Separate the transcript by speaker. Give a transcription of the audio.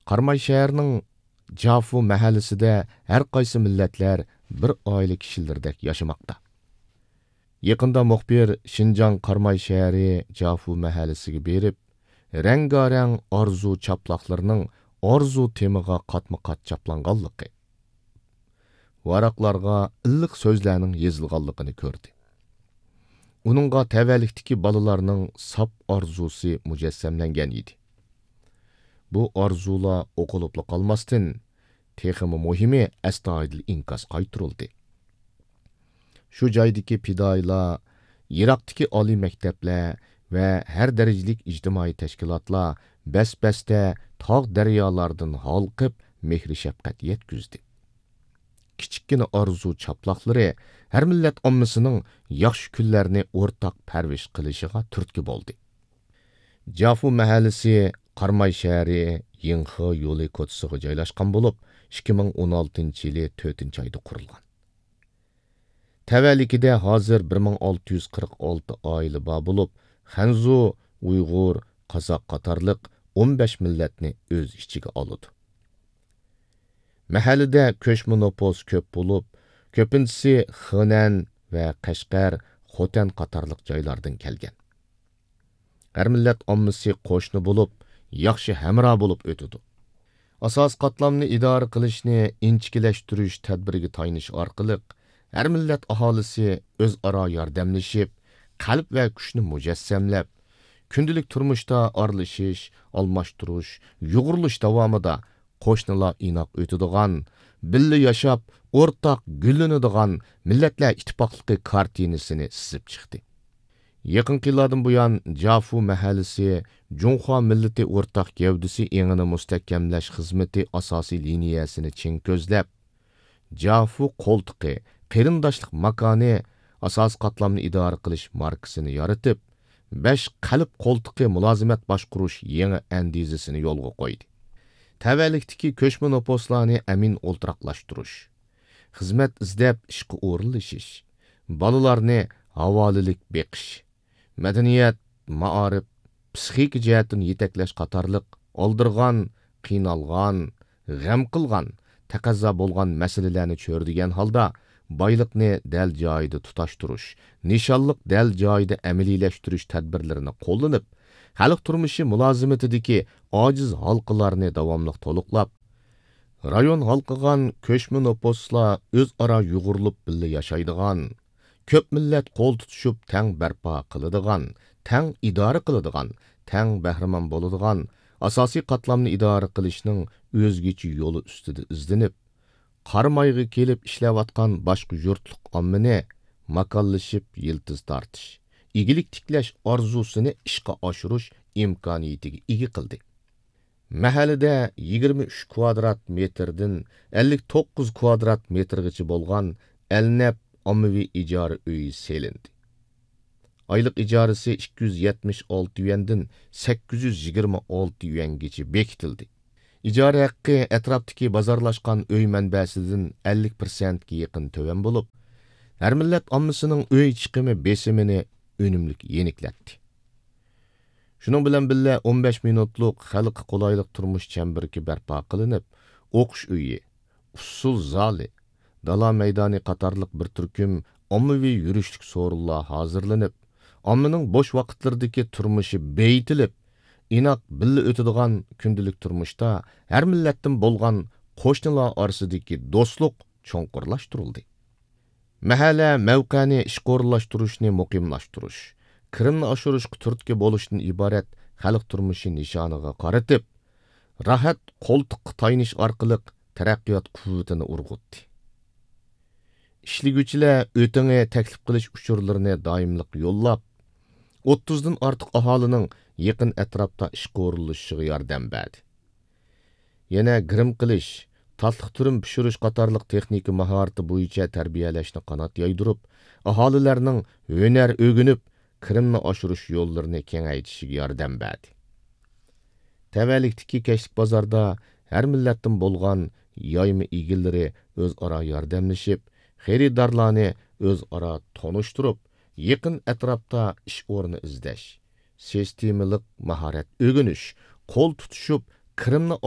Speaker 1: Qarmay şəhərinin Cafu məhəllisində hər qaysı millətlər bir ailə kişilərdək yaşamaqda. Yaqında muxbir Şinjan Qarmay şəhəri Cafu məhəllisiga berib, rəngarəng arzu çaplaqlarının arzu temiga qatma-qat çaplanğanlığı, varaqlarga illiq sözlərinin yazılğanlığını gördü. Onunğa təvəllikdəki balalarının sap arzusu mücəssəmləngan idi. Bu arzular oqulubla qalmasdan, texmi muhimi əstoydil inkas qaytırıldı. Şu joydagi fidoilar, Iroqdagi oliy maktablar va har darajalik ijtimoiy tashkilotlar bas-basda tog' daryolardan halqib mehri shafqat yetkizdi. Kichikkina arzu chaplaqlari har millat ommasining yaxshi kunlarni o'rtaq parvish qilishiga turtki bo'ldi. Cafu mahallasi Qarmay shahri Yingxi yo'li ko'chasiga joylashgan bo'lib, 2016-yili 4-oyda qurilgan. Tavallikida hozir 1646 oila bor bo'lib, Xanzu, Uyg'ur, Qozoq qatorliq 15 millatni o'z ichiga oladi. Mahallada ko'chma nopos ko'p bo'lib, ko'pinchisi Xonan va Qashqar, Xotan qatorliq joylardan kelgan. Har millat ommasi qo'shni bo'lib, yaxshi hamro bo'lib o'tadi. Asos qatlamni idora qilishni inchiklashtirish tadbiriga tayinish orqali har millat aholisi o'zaro yordamlashib, qalb va kuchni mujassamlab, kundalik turmushda aralashish, almashtirish, yug'urilish davomida qo'shnilar inoq o'tadigan, birga yashab, o'rtaq gullanadigan millatlar ittifoqligi kartinasini sizib chiqdi. Yaqin yillardan buyon Cafu mahallasi Junxo millati o'rtaq gavdisi engini mustahkamlash xizmati asosiy liniyasini chin ko'zlab, Cafu qo'ltiqi qarindoshlik makoni asos qatlamni idora qilish markasini yaratib, 5 qalb qo'ltiqi mulozimat boshqarish yangi andizasini yo'lga qo'ydi. Tavallikdagi ko'chma noposlarni amin o'ltiraqlashtirish, xizmat izlab ishga o'rinlashish, bolalarni havolilik beqish, madaniyat, ma'arif, psixik jihatdan yetaklash qatorliq oldirgan, qiynalgan, g'am qilgan, taqazzo bo'lgan masalalarni cho'rdigan holda boyliqni dal joyida tutashtirish, nishonliq dal joyida amaliylashtirish tadbirlarini qo'llanib, xalq turmushi mulozimatidagi ojiz halqalarni davomli to'liqlab, rayon halqigan ko'chma noposlar o'zaro yug'urilib birga yashaydigan, ko'p millat qo'l tutishib tang barpo qiladigan, tang idora qiladigan, tang bahramon bo'ladigan asosiy qatlamni idora qilishning o'zgacha yo'li ustida izlanib, Qarmayga kelib ishlayotgan boshqa yurtliq ommani makallashib yiltiz tortish, igilik tiklash orzusini ishga oshirish imkoniyatiga ega qildi. Mahallada 23 kvadrat metrdan 59 kvadrat metrgacha bo'lgan Elnab ommaviy ijara uyi selindi. Aylık ijarasi 276 yuandan 826 yuangacha bekitildi. İcari haqqı etrafdaki bazarlaşkan öy mənbəsindən 50% ga yaqin töven bo'lib, har millat ommasının öy chiqimi besimini önümlük yeniklatdi. Şunun bilan birga 15 minutlik xalq qulaylik turmush chambirki barpo qilinib, o'qish uyi, usul zali, dala maydoni qatorliq bir turkum ommaviy yurishlik so'rinlar hozirlanib, ommaning bo'sh vaqtlaridagi turmushi beytilib, inoq birga o'tadigan kundalik turmushda har millatdan bo'lgan qo'shnilar orasidagi do'stlik cho'nqurlashtirildi. Mahalla mavqani ishqorlashtirishni muqimlashtirish, kirimni oshirishga turtki bo'lishdan iborat xalq turmushi nishoniga qaratib, rahat qo'ltiq tayinish orqali taraqqiyot quvvatini urg'utdi. Ishliguvchilar o'tinga taklif qilish uchurlarini doimlik yo'llab, 30 dan ortiq aholining yaqin atrofda ishga o'rinlashishiga yordam berdi. Yana grim qilish, tatliq turum pishirish qatorliq texnika mahorati bo'yicha tarbiyalashni qanot yaydirib, aholilarning hunar o'rganib, kirimni oshirish yo'llarini kengaytishiga yordam berdi. Tavallikdagi kashlik bozorda har millatdan bo'lgan yoyma egillari o'zaro yordamlashib, xaridorlarni o'zaro tanishtirib, yaqin atrofda ish o'rni izlash, sistemalik mahorat o'rganish, qo'l tutishib, kirimni